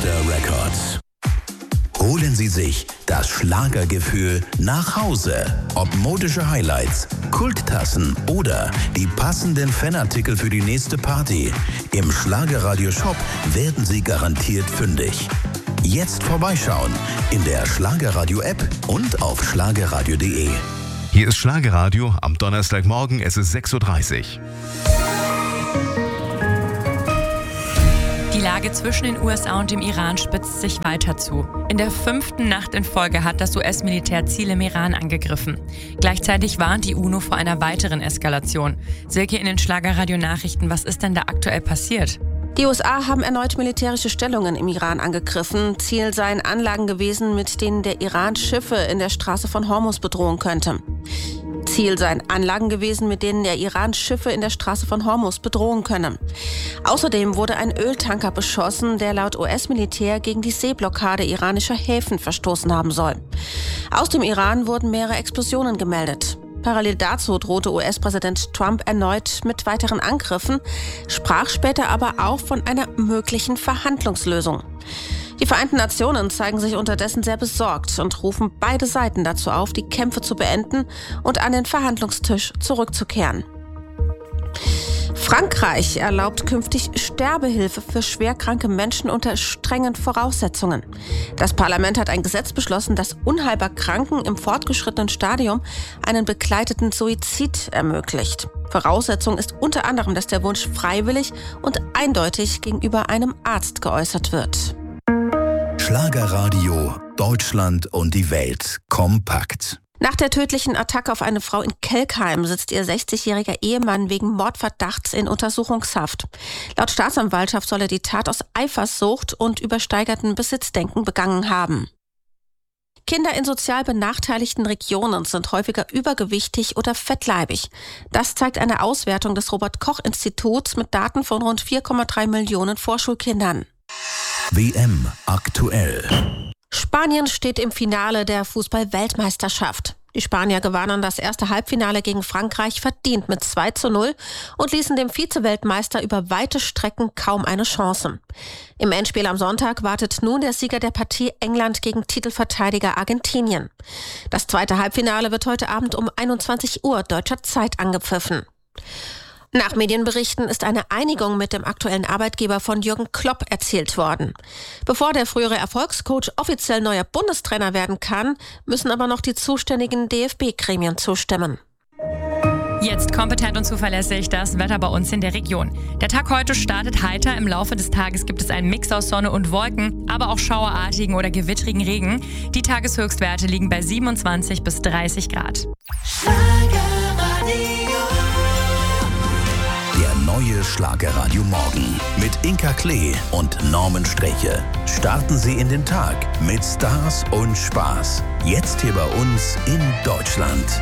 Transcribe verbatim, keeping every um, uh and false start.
Monster Records. Holen Sie sich das Schlagergefühl nach Hause. Ob modische Highlights, Kulttassen oder die passenden Fanartikel für die nächste Party. Im Schlagerradio-Shop werden Sie garantiert fündig. Jetzt vorbeischauen in der Schlagerradio-App und auf schlagerradio punkt de. Hier ist Schlagerradio am Donnerstagmorgen, es ist sechs Uhr dreißig. Die Lage zwischen den U S A und dem Iran spitzt sich weiter zu. In der fünften Nacht in Folge hat das U S-Militär Ziele im Iran angegriffen. Gleichzeitig warnt die UNO vor einer weiteren Eskalation. Silke in den Schlagerradio-Nachrichten, was ist denn da aktuell passiert? Die U S A haben erneut militärische Stellungen im Iran angegriffen. Ziel seien Anlagen gewesen, mit denen der Iran Schiffe in der Straße von Hormuz bedrohen könnte. Ziel seien Anlagen gewesen, mit denen der Iran Schiffe in der Straße von Hormuz bedrohen könne. Außerdem wurde ein Öltanker beschossen, der laut U S-Militär gegen die Seeblockade iranischer Häfen verstoßen haben soll. Aus dem Iran wurden mehrere Explosionen gemeldet. Parallel dazu drohte U S-Präsident Trump erneut mit weiteren Angriffen, sprach später aber auch von einer möglichen Verhandlungslösung. Die Vereinten Nationen zeigen sich unterdessen sehr besorgt und rufen beide Seiten dazu auf, die Kämpfe zu beenden und an den Verhandlungstisch zurückzukehren. Frankreich erlaubt künftig Sterbehilfe für schwerkranke Menschen unter strengen Voraussetzungen. Das Parlament hat ein Gesetz beschlossen, das unheilbar Kranken im fortgeschrittenen Stadium einen begleiteten Suizid ermöglicht. Voraussetzung ist unter anderem, dass der Wunsch freiwillig und eindeutig gegenüber einem Arzt geäußert wird. Schlagerradio, Deutschland und die Welt kompakt. Nach der tödlichen Attacke auf eine Frau in Kelkheim sitzt ihr sechzigjähriger Ehemann wegen Mordverdachts in Untersuchungshaft. Laut Staatsanwaltschaft soll er die Tat aus Eifersucht und übersteigerten Besitzdenken begangen haben. Kinder in sozial benachteiligten Regionen sind häufiger übergewichtig oder fettleibig. Das zeigt eine Auswertung des Robert-Koch-Instituts mit Daten von rund vier Komma drei Millionen Vorschulkindern. W M aktuell. Spanien steht im Finale der Fußball-Weltmeisterschaft. Die Spanier gewannen das erste Halbfinale gegen Frankreich verdient mit zwei zu null und ließen dem Vize-Weltmeister über weite Strecken kaum eine Chance. Im Endspiel am Sonntag wartet nun der Sieger der Partie England gegen Titelverteidiger Argentinien. Das zweite Halbfinale wird heute Abend um einundzwanzig Uhr deutscher Zeit angepfiffen. Nach Medienberichten ist eine Einigung mit dem aktuellen Arbeitgeber von Jürgen Klopp erzielt worden. Bevor der frühere Erfolgscoach offiziell neuer Bundestrainer werden kann, müssen aber noch die zuständigen D F B-Gremien zustimmen. Jetzt kompetent und zuverlässig das Wetter bei uns in der Region. Der Tag heute startet heiter. Im Laufe des Tages gibt es einen Mix aus Sonne und Wolken, aber auch schauerartigen oder gewittrigen Regen. Die Tageshöchstwerte liegen bei siebenundzwanzig bis dreißig Grad. Der neue Schlagerradio Morgen mit Inka Klee und Norman Streche. Starten Sie in den Tag mit Stars und Spaß. Jetzt hier bei uns in Deutschland.